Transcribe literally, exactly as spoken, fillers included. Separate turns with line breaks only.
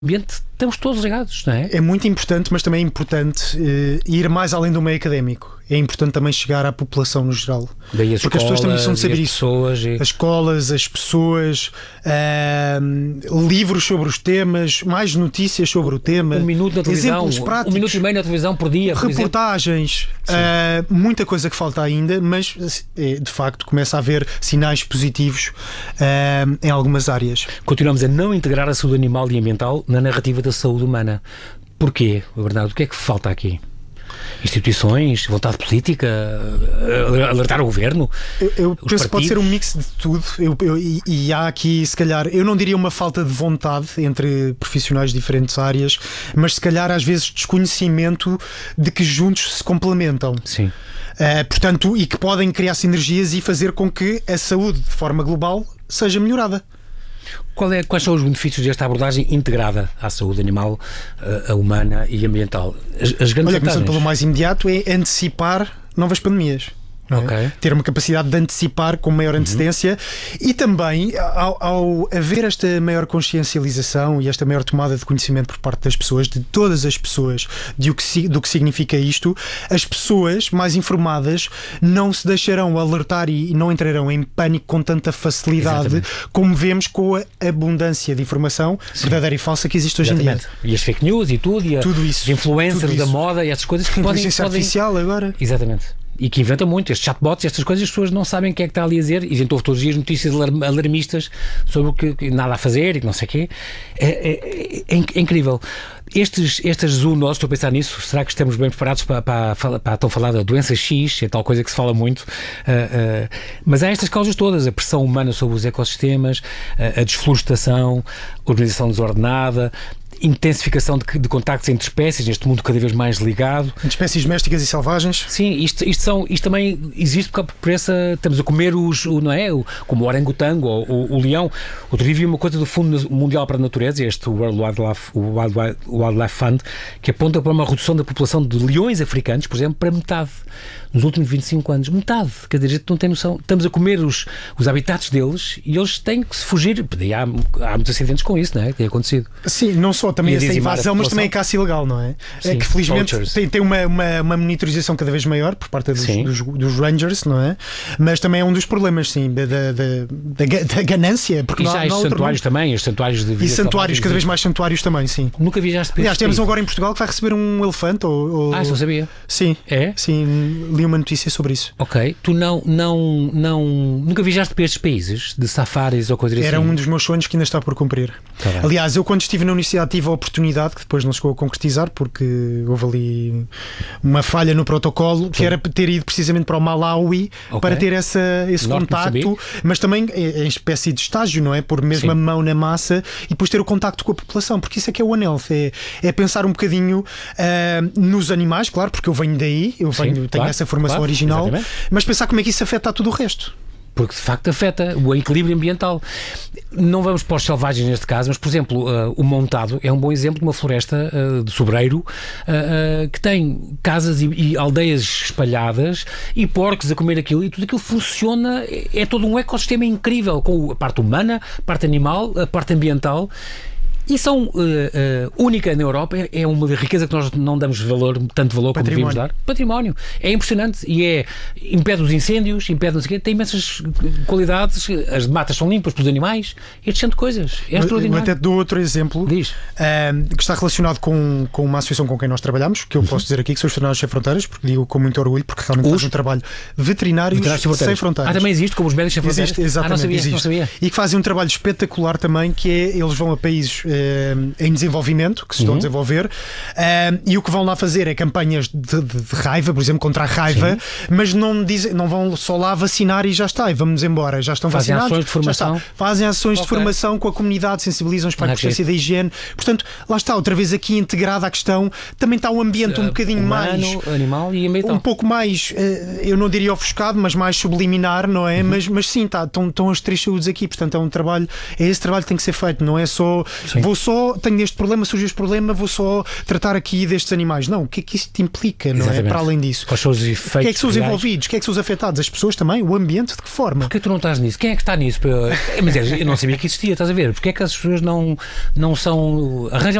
ambiente estamos todos ligados, não é?
É muito importante, mas também é importante uh, ir mais além do meio académico. É importante também chegar à população no geral.
Daí as
porque as pessoas também precisam de saber
as
isso.
Pessoas e...
As escolas, as pessoas, uh, livros sobre os temas, mais notícias sobre o tema.
Um minuto na televisão,
exemplos práticos,
um minuto e meio na televisão por dia. Por
reportagens, uh, muita coisa que falta ainda, mas de facto começa a haver sinais positivos uh, em algumas áreas.
Continuamos a não integrar a saúde animal e ambiental na narrativa da saúde humana. Porquê, Bernardo? O que é que falta aqui? Instituições, vontade política, alertar o governo?
Eu, eu penso que pode ser um mix de tudo. Eu, eu, e, e há aqui, se calhar, eu não diria uma falta de vontade entre profissionais de diferentes áreas, mas se calhar às vezes desconhecimento de que juntos se complementam.
Sim.
Uh, portanto, e que podem criar sinergias e fazer com que a saúde de forma global seja melhorada.
Qual é, quais são os benefícios desta abordagem integrada à saúde animal, a humana e ambiental? As, as grandes
Olha, começando
vantagens.
pelo mais imediato, é antecipar novas pandemias.
Okay.
Ter uma capacidade de antecipar com maior antecedência, uhum. E também ao, ao haver esta maior consciencialização e esta maior tomada de conhecimento por parte das pessoas, de todas as pessoas, de o que, do que significa isto, as pessoas mais informadas não se deixarão alertar e não entrarão em pânico com tanta facilidade. Exatamente. Como vemos com a abundância de informação, sim, verdadeira e falsa que existe hoje. Exatamente. Em dia.
E as fake news e tudo, e a,
tudo isso,
os influencers tudo da isso. Moda e essas coisas que podem...
Inteligência
podem...
artificial agora.
Exatamente. E que inventam muito, estes chatbots, estas coisas, as pessoas não sabem o que é que está ali a dizer, e a gente ouve todos os dias notícias alarmistas sobre o que, que nada a fazer e que não sei o quê. É, é, é, é incrível. Estes, estas zoonoses, estou a pensar nisso, será que estamos bem preparados para, para, para, para tão falar da doença X, é tal coisa que se fala muito, uh, uh, mas há estas causas todas, a pressão humana sobre os ecossistemas, uh, a desflorestação, a urbanização desordenada, intensificação de, de contactos entre espécies, neste mundo cada vez mais ligado.
Entre espécies domésticas e selvagens.
Sim, isto, isto, são, isto também existe porque por essa, estamos a comer os, o, não é? O, como o orangotango ou o, o leão. Outro dia vi uma coisa do Fundo Mundial para a Natureza, este World Wildlife, o Wildlife, Wildlife Fund, que aponta para uma redução da população de leões africanos, por exemplo, para metade. Nos últimos vinte e cinco anos, metade. Quer dizer, a gente não tem noção. Estamos a comer os, os habitats deles e eles têm que se fugir. E há, há muitos acidentes com isso, não é? Que tem acontecido.
Sim, não só também essa invasão, mas também a caça ilegal, não é?
Sim,
é que felizmente
poachers.
tem, tem uma, uma, uma monitorização cada vez maior por parte dos, dos, dos rangers, não é? Mas também é um dos problemas, sim, da, da, da, da ganância. Porque
e
não,
já estes santuários nome. também, os santuários de vida.
E santuários, cada vez mais santuários também, sim.
Nunca viajaste para
Aliás, temos um agora em Portugal que vai receber um elefante. Ou, ou...
Ah, isso não sabia.
Sim,
é?
Sim, li uma notícia sobre isso.
Ok, tu não, não, não nunca viajaste para estes países de safaris ou coisas assim?
Era um dos meus sonhos que ainda está por cumprir.
Tá.
Aliás, eu quando estive na universidade tive a oportunidade, que depois não chegou a concretizar porque houve ali uma falha no protocolo, que Sim. era ter ido precisamente para o Malawi, okay, para ter essa, esse Norte contacto, mas também em espécie de estágio, não é? Pôr mesmo Sim. a mão na massa e depois ter o contacto com a população, porque isso é que é o One Health, é, é pensar um bocadinho uh, nos animais, claro, porque eu venho daí, eu venho, Sim, tenho claro, essa formação claro, original, exatamente. Mas pensar como é que isso afeta a tudo o resto.
Porque de facto afeta o equilíbrio ambiental. Não vamos para os selvagens neste caso, mas por exemplo, uh, o Montado é um bom exemplo de uma floresta uh, de sobreiro uh, uh, que tem casas e, e aldeias espalhadas e porcos a comer aquilo, e tudo aquilo funciona, é, é todo um ecossistema incrível, com a parte humana, a parte animal, a parte ambiental. E são uh, uh, única na Europa, é uma riqueza que nós não damos valor, tanto valor como devíamos dar. Património. É impressionante e é, impede os incêndios, impede os, tem imensas qualidades, as matas são limpas pelos animais, este tipo de coisas. É extraordinário.
Eu até dou outro exemplo
Diz.
Uh, que está relacionado com, com uma associação com quem nós trabalhamos, que eu uhum. posso dizer aqui, que são os Veterinários Sem Fronteiras, porque digo com muito orgulho, porque realmente os... fazem um trabalho veterinários, veterinários sem, fronteiras. sem fronteiras.
Ah, também existe, como os Médicos Sem Fronteiras?
Existe, exatamente.
Ah, não sabia,
existe.
Não sabia.
E que fazem um trabalho espetacular também, que é, eles vão a países em desenvolvimento, que se estão uhum. a desenvolver, uh, e o que vão lá fazer é campanhas de, de, de raiva, por exemplo, contra a raiva, Sim. mas não, dizem, não vão só lá vacinar e já está, e vamos embora, já estão
Fazem
vacinados.
Ações de formação.
Fazem ações
okay.
de formação com a comunidade, sensibilizam-os para a importância da higiene. Portanto, lá está, outra vez aqui integrada a questão, também está o ambiente uh, um bocadinho
humano,
mais...
animal e ambiental.
Um pouco mais, uh, eu não diria ofuscado, mas mais subliminar, não é? Uhum. Mas, mas sim, tá, estão, estão as três saúdes aqui, portanto é um trabalho, é esse trabalho que tem que ser feito, não é só sim. vou vou só, tenho este problema, surge este problema, vou só tratar aqui destes animais. Não, o que é que isso te implica, não é? Para além disso.
Quais são os efeitos?
Quem é que são os
reais?
envolvidos? Quem é que são os afetados? As pessoas também? O ambiente? De que forma?
Porquê tu não estás nisso? Quem é que está nisso? Mas eu não sabia que existia, estás a ver? Porquê é que as pessoas não, não são... Arranjam